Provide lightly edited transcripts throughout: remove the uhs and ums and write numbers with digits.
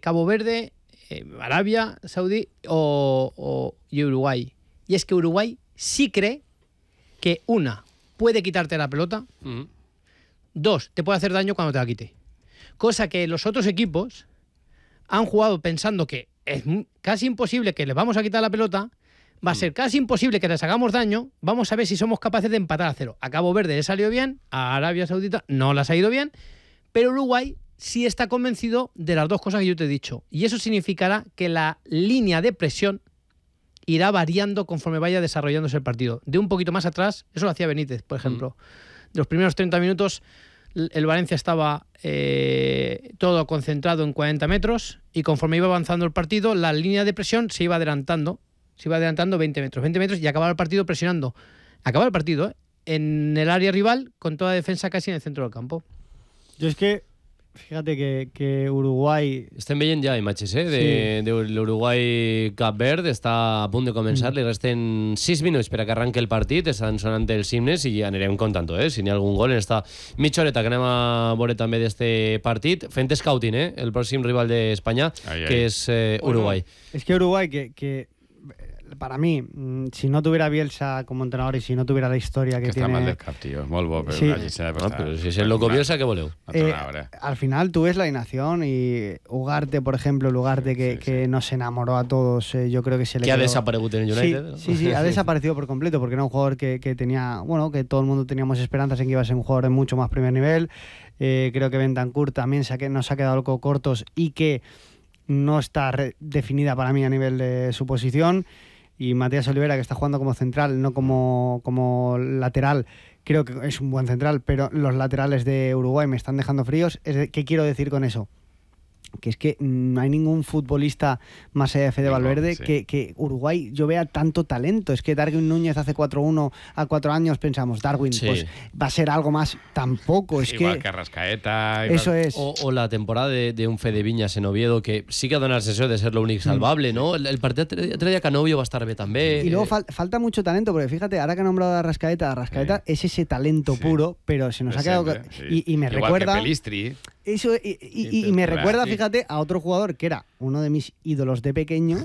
Cabo Verde, Arabia Saudí y Uruguay. Y es que Uruguay sí cree que, una, puede quitarte la pelota, dos, te puede hacer daño cuando te la quite. Cosa que los otros equipos han jugado pensando que es casi imposible que les vamos a quitar la pelota, va a ser casi imposible que les hagamos daño, vamos a ver si somos capaces de empatar a 0. A Cabo Verde le salió bien, a Arabia Saudita no les ha ido bien, pero Uruguay sí está convencido de las dos cosas que yo te he dicho. Y eso significará que la línea de presión irá variando conforme vaya desarrollándose el partido. De un poquito más atrás, eso lo hacía Benítez, por ejemplo. De los primeros 30 minutos, el Valencia estaba todo concentrado en 40 metros y conforme iba avanzando el partido, la línea de presión se iba adelantando 20 metros y acababa el partido presionando. Acababa el partido en el área rival con toda la defensa casi en el centro del campo. Yo es que, fíjate que Uruguai... Estem veient ja imatges de l'Uruguai-Cap Verd, està a punt de començar, li resten 6 minuts per a que arranqui el partit, estan sonant els himnes i anirem comptant-ho, si n'hi ha algun gol en esta mitja horeta que anem a veure també d'este partit, fent scouting, el pròxim rival d'Espanya, que és Uruguai. Es que Uruguay, que para mí, si no tuviera Bielsa como entrenador y si no tuviera la historia que tiene... Està mal del cap, tio. Molt bo, però Sí. Pero si es el loco Bielsa, ¿qué voleu? Al final tú ves la alineación y Ugarte, por ejemplo, el Ugarte que nos enamoró a todos, yo creo que se le Que ha quedó... desaparegut en el United. Sí, ha desaparecido por completo porque era un jugador que tenía, bueno, que todo el mundo teníamos esperanzas en que iba a ser un jugador de mucho más primer nivel. Creo que Bentancur también nos ha quedado algo cortos y que no está definida para mí a nivel de su posición. Y Matías Olivera, que está jugando como central, no como lateral, creo que es un buen central, pero los laterales de Uruguay me están dejando fríos. ¿Qué quiero decir con eso? Que es que no hay ningún futbolista más allá de Fede Valverde que Uruguay yo vea tanto talento. Es que Darwin Núñez hace 4-1 a 4 años pensamos, Darwin, pues va a ser algo más. Tampoco, es igual que Arrascaeta. Eso es. O la temporada de un Fede Viñas en Oviedo, que sí que ha donat la sensació de ser l'únic salvable, ¿no? El partit de Canovio va estar bé també. Y luego falta mucho talento, porque fíjate, ahora que ha nombrado a Arrascaeta es ese talento puro, pero se nos ha quedado... Y me igual recuerda... que Pelistri. Eso, y me recuerda, fíjate, a otro jugador que era uno de mis ídolos de pequeño,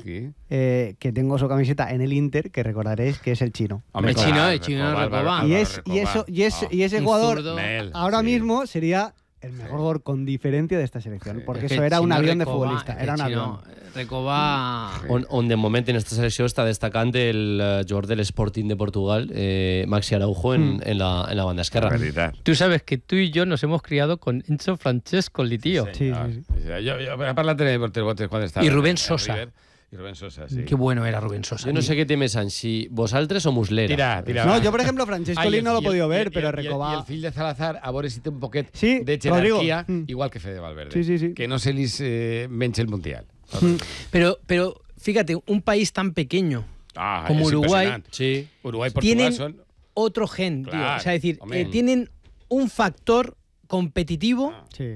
que tengo su camiseta en el Inter, que recordaréis que es el Chino. El Chino Recoba. Y ese jugador ahora mismo sería el mejor jugador con diferencia de esta selección, porque eso era un avión de futbolista. Era un avión. Recoba... On de moment en esta selecció està destacant el jugador del Sporting de Portugal, Maxi Araujo, en la banda esquerra. Tú sabes que tú y yo nos hemos criado con Enzo Francescoli, tío. Sí. Jo he parlat de Botes quan estava... I Rubén Sosa. I Rubén Sosa, sí. Qué bueno era Rubén Sosa. Jo no sé què té més anys, si vosaltres o Muslera. Tira. No, yo por ejemplo Francescoli no lo he podido ver, pero Recoba... I el fill de Salazar, a veure si té un poquet Sí, de jerarquia, Rodrigo. igual que Fede Valverde. Sí. Que no se les menja el Mundial. Pero fíjate, un país tan pequeño como es Uruguay, impresionante. Uruguay y Portugal tienen son... otro gen, tío. Claro, O sea, es decir, hombre. tienen un factor competitivo Sí.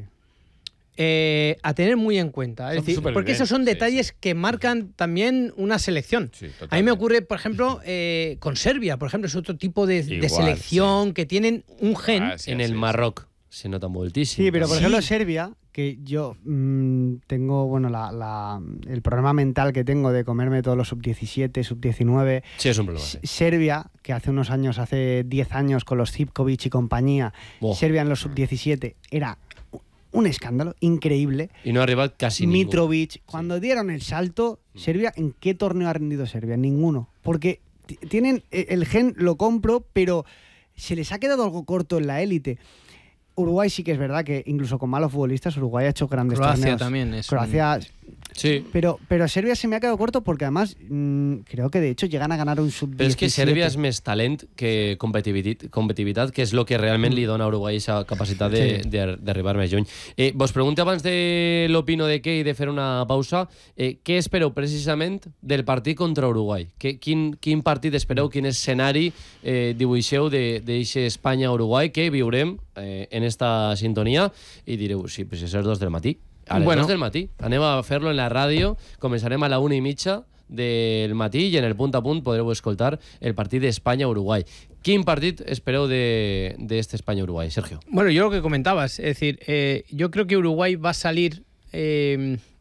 a tener muy en cuenta. Es Son decir, porque esos son detalles que marcan también una selección. Sí, A mí me ocurre, por ejemplo, con Serbia, por ejemplo, es otro tipo de selección que tienen un gen. En el Marroc se nota moltíssim. Sí, pero por ejemplo Serbia, que yo tengo, bueno, el problema mental que tengo de comerme todos los sub-17, sub-19. Sí, es un problema. Serbia, que hace 10 años con los Zivkovic y compañía, Serbia en los sub-17 era un escándalo increíble. Y no ha arribat casi ningú. Mitrovic, cuando dieron el salto, Serbia, ¿en qué torneo ha rendido Serbia? Ninguno. Porque tienen el gen, lo compro, pero se les ha quedado algo corto en la élite. Uruguay sí que es verdad que incluso con malos futbolistas Uruguay ha hecho grandes torneos. Croacia también es Croacia... Sí. Pero Serbia se me ha quedado corto porque además creo que de hecho llegan a ganar un sub-17. Però és que Sèrbia és més talent que competitivitat, que és el que realment li dona a Uruguai aquesta capacitat d'arribar més lluny. Vos pregunto abans de l'opino de què i de fer una pausa, què espereu precisament del partit contra Uruguai? Quin partit espereu, quin escenari dibuixeu d'eixe Espanya-Uruguai que viurem en esta sintonia i direu, sí, pues és a les 2 del matí. A les 2 del matí. Anem a fer-lo en la ràdio. Començarem a la 1:30 del matí i en el punt a punt podreu escoltar el partit d'Espanya-Uruguai. ¿Quin partit espereu de este España-Uruguay, Sergio? Bueno, yo lo que comentabas, es decir, yo creo que Uruguay va a salir